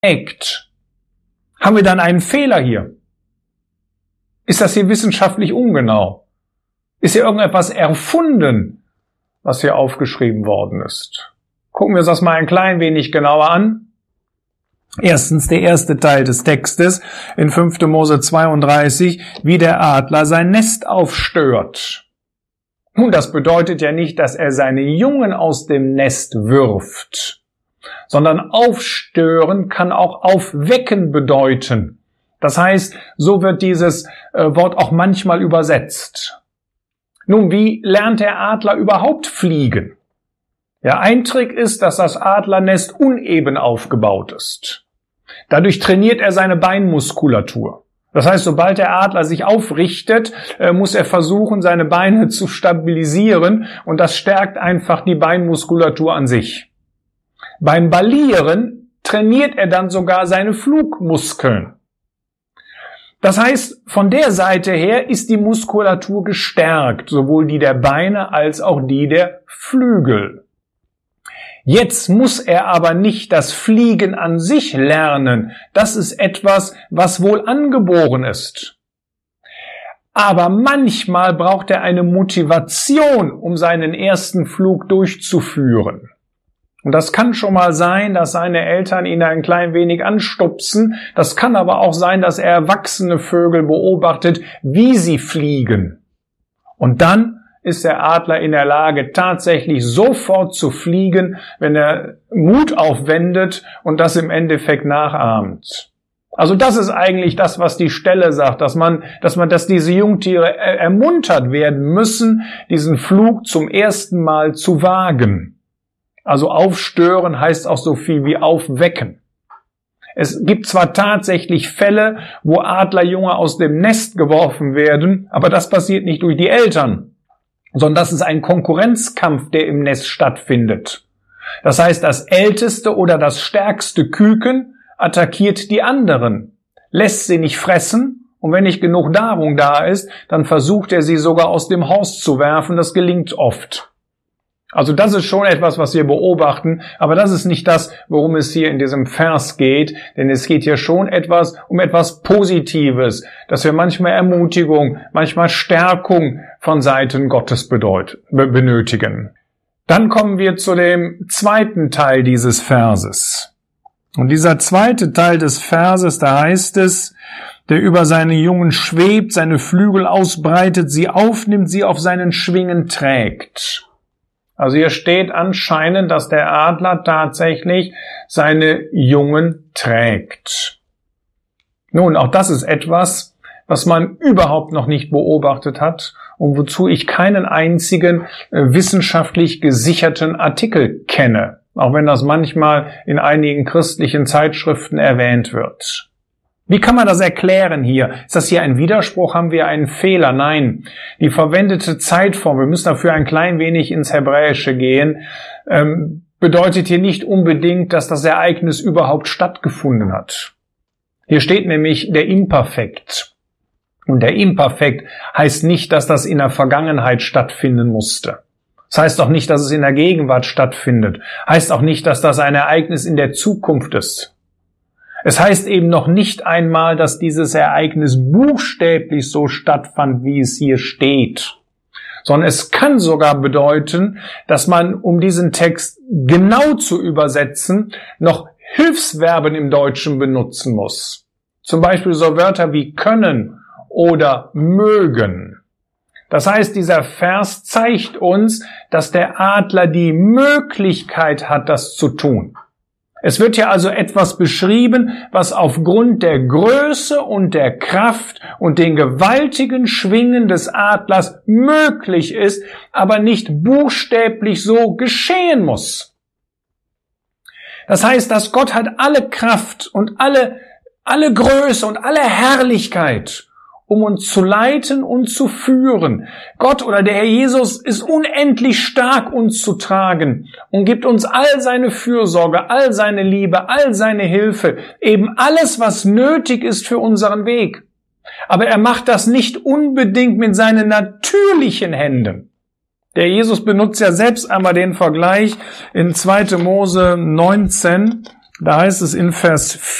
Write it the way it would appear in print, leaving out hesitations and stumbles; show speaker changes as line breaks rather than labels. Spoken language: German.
Haben wir dann einen Fehler hier? Ist das hier wissenschaftlich ungenau? Ist hier irgendetwas erfunden, was hier aufgeschrieben worden ist? Gucken wir uns das mal ein klein wenig genauer an. Erstens der erste Teil des Textes in 5. Mose 32, wie der Adler sein Nest aufstört. Nun, das bedeutet ja nicht, dass er seine Jungen aus dem Nest wirft, sondern aufstören kann auch aufwecken bedeuten. Das heißt, so wird dieses Wort auch manchmal übersetzt. Nun, wie lernt der Adler überhaupt fliegen? Ja, ein Trick ist, dass das Adlernest uneben aufgebaut ist. Dadurch trainiert er seine Beinmuskulatur. Das heißt, sobald der Adler sich aufrichtet, muss er versuchen, seine Beine zu stabilisieren, und das stärkt einfach die Beinmuskulatur an sich. Beim Balieren trainiert er dann sogar seine Flugmuskeln. Das heißt, von der Seite her ist die Muskulatur gestärkt, sowohl die der Beine als auch die der Flügel. Jetzt muss er aber nicht das Fliegen an sich lernen. Das ist etwas, was wohl angeboren ist. Aber manchmal braucht er eine Motivation, um seinen ersten Flug durchzuführen. Und das kann schon mal sein, dass seine Eltern ihn ein klein wenig anstupsen. Das kann aber auch sein, dass er erwachsene Vögel beobachtet, wie sie fliegen. Und dann ist der Adler in der Lage, tatsächlich sofort zu fliegen, wenn er Mut aufwendet und das im Endeffekt nachahmt. Also das ist eigentlich das, was die Stelle sagt, dass diese Jungtiere ermuntert werden müssen, diesen Flug zum ersten Mal zu wagen. Also aufstören heißt auch so viel wie aufwecken. Es gibt zwar tatsächlich Fälle, wo Adlerjunge aus dem Nest geworfen werden, aber das passiert nicht durch die Eltern, sondern das ist ein Konkurrenzkampf, der im Nest stattfindet. Das heißt, das älteste oder das stärkste Küken attackiert die anderen, lässt sie nicht fressen, und wenn nicht genug Nahrung da ist, dann versucht er sie sogar aus dem Haus zu werfen. Das gelingt oft. Also das ist schon etwas, was wir beobachten, aber das ist nicht das, worum es hier in diesem Vers geht, denn es geht hier schon um etwas Positives, dass wir manchmal Ermutigung, manchmal Stärkung von Seiten Gottes benötigen. Dann kommen wir zu dem zweiten Teil dieses Verses. Und dieser zweite Teil des Verses, da heißt es, der über seine Jungen schwebt, seine Flügel ausbreitet, sie aufnimmt, sie auf seinen Schwingen trägt. Also hier steht anscheinend, dass der Adler tatsächlich seine Jungen trägt. Nun, auch das ist etwas, was man überhaupt noch nicht beobachtet hat und wozu ich keinen einzigen wissenschaftlich gesicherten Artikel kenne, auch wenn das manchmal in einigen christlichen Zeitschriften erwähnt wird. Wie kann man das erklären hier? Ist das hier ein Widerspruch? Haben wir einen Fehler? Nein. Die verwendete Zeitform, wir müssen dafür ein klein wenig ins Hebräische gehen, bedeutet hier nicht unbedingt, dass das Ereignis überhaupt stattgefunden hat. Hier steht nämlich der Imperfekt. Und der Imperfekt heißt nicht, dass das in der Vergangenheit stattfinden musste. Das heißt auch nicht, dass es in der Gegenwart stattfindet. Heißt auch nicht, dass das ein Ereignis in der Zukunft ist. Es heißt eben noch nicht einmal, dass dieses Ereignis buchstäblich so stattfand, wie es hier steht, sondern es kann sogar bedeuten, dass man, um diesen Text genau zu übersetzen, noch Hilfsverben im Deutschen benutzen muss. Zum Beispiel so Wörter wie können oder mögen. Das heißt, dieser Vers zeigt uns, dass der Adler die Möglichkeit hat, das zu tun. Es wird hier also etwas beschrieben, was aufgrund der Größe und der Kraft und den gewaltigen Schwingen des Adlers möglich ist, aber nicht buchstäblich so geschehen muss. Das heißt, dass Gott hat alle Kraft und alle Größe und alle Herrlichkeit, um uns zu leiten und zu führen. Gott oder der Herr Jesus ist unendlich stark, uns zu tragen und gibt uns all seine Fürsorge, all seine Liebe, all seine Hilfe, eben alles, was nötig ist für unseren Weg. Aber er macht das nicht unbedingt mit seinen natürlichen Händen. Der Jesus benutzt ja selbst einmal den Vergleich in 2. Mose 19, Da heißt es in Vers